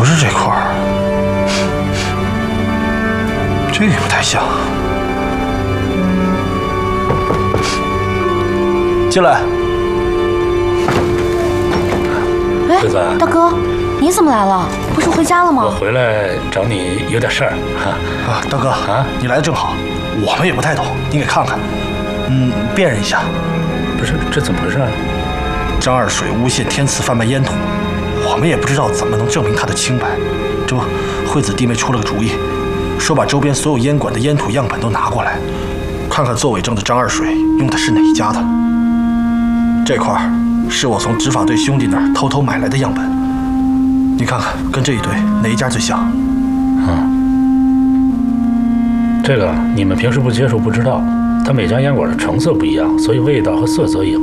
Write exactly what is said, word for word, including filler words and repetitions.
是这块儿，这也不太像。进来。 惠子， 大哥，你怎么来了？不是回家了吗？ 我回来找你有点事儿哈。 啊，大哥啊，你来的正好，我们也不太懂，你给看看，嗯，辨认一下。 不是，这怎么回事？ 张二水诬陷天赐贩卖烟土，我们也不知道怎么能证明他的清白。这不，惠子弟妹出了个主意，说把周边所有烟馆的烟土样本都拿过来，看看作伪证的张二水用的是哪一家的。这块儿是我从执法队兄弟那儿偷偷买来的样本，你看看跟这一对哪一家最像？ 嗯，这个你们平时不接触不知道，它每家烟馆的成色不一样，所以味道和色泽也